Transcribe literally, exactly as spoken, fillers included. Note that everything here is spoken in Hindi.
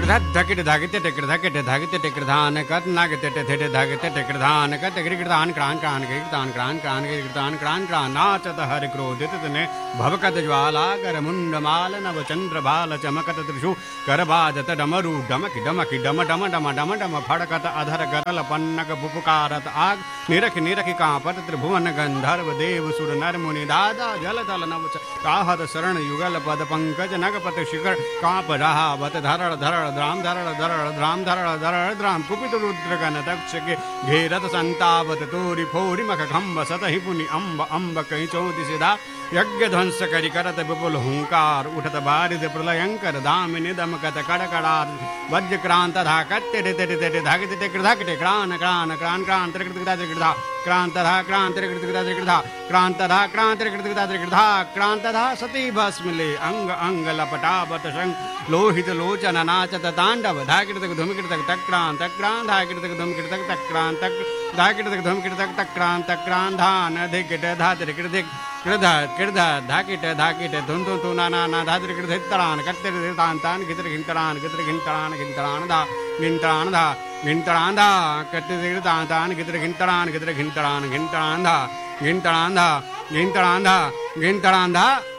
धकिट धागिते टिकट धकिट धागिते टिकट धान कत नागते टेठे धागिते टिकट धान कत गिरगिरदान क्रान क्रान गिरगिरदान क्रान क्रान गिरगिरदान क्रान क्रान नाचत हरि क्रोधित तने भवकत ज्वाला कर मुंड माल नव चंद्र बाल चमकत त्रिशु कर बाजत डमरू डमक डमक डम डम डम डम डम फड़कत अधर गरल पन्नक पुपकारत आग निरख निरख कांपत त्रिभुवन गंधर्व देव सुर नर मुनि दादा जल तल नव काहत शरण युगल पद पंकज नगपत शिखर कांप रहा बत धरड़ धरड़ द्राम धरड़ धरड़ द्राम धरड़ धरड़ द्राम कुपित रुद्र गण दक्ष के घेरत संतावत तोरी फोरी मख खम्ब सतहि पुनि अम्ब अम्ब कहीं चौति सिधा यज्ञ ध्वंस करि करत विपुल हुंकार उठत बारिद प्रलयंकर दामिनी दमकत कड़कड़ा वज्र क्रांत धा कट्टे टेटे टेटे धागिते टेकड़ धाकटे क्रान क्रान क्रान क्रान त्रिकृतकृता त्रिकृता क्रांत धा क्रांत त्रिकृतकृता त्रिकृता क्रांत धा क्रांत त्रिकृतकृता त्रिकृता क्रांत धा सती भस्मिले अंग अंग लपटावत शंख लोहित लोचन नाचत तांडव धाकिटतक धूमकिटतक तक्रांत तक्रांत धाकिटतक धूमकिटतक तक्रांत तक धाकिटतक धूमकिटतक तक्रांत तक्रांत धान धिकिट धा त्रिकृतिक कृधा कृधा धाकिट धाकिट धुन धुन धुन ना ना धा त्रिकृत तड़ान कट्टे तान तान गितर घिंतड़ान गितर घिंतड़ान घिंतड़ान धा घिंतड़ान धा घिंतड़ान धा कट्टे तान तान गितर घिंतड़ान गितर घिंतड़ान घिंतड़ान धा घिंतड़ान धा घिंतड़ान धा घिंतड़ान धा